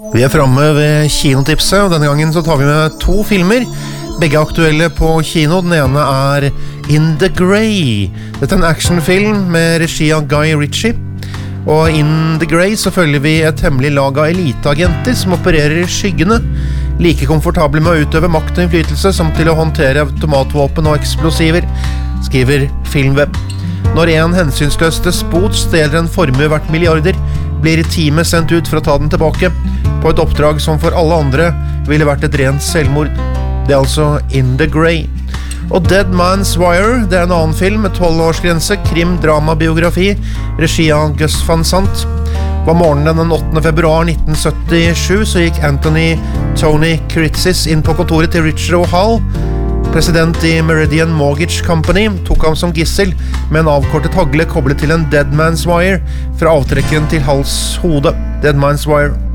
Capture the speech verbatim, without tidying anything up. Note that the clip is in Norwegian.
Vi er fremme ved kinotipset, og denne gangen så tar vi med to filmer. Begge aktuelle på kino. Den ene er In the Grey. Dette er en actionfilm med regi av Guy Ritchie. Og In the Grey så følger vi et hemmelig lag av eliteagenter som opererer i skyggene. Like komfortable med å utøve makt og innflytelse som til å håndtere automatvåpen og eksplosiver, skriver Filmweb. Når en hensynsløs despot stjeler en formue verdt milliarder, blir teamet sendt ut for å ta den tilbake, på et oppdrag som for alle andre ville vært et rent selvmord. Det er altså In the Grey. Og Dead Man's Wire, det er en annen film med tolv-årsgrense, krim-drama-biografi, regi av Gus Van Sant. Var morgenen den åttende februar nitten syttisju så gikk Anthony Tony Kiritsis inn på kontoret til Richard O'Hall. President i Meridian Mortgage Company tok ham som gissel med en avkortet hagle koblet til en Dead Man's Wire fra avtrekkeren til hals hode. Dead Man's Wire.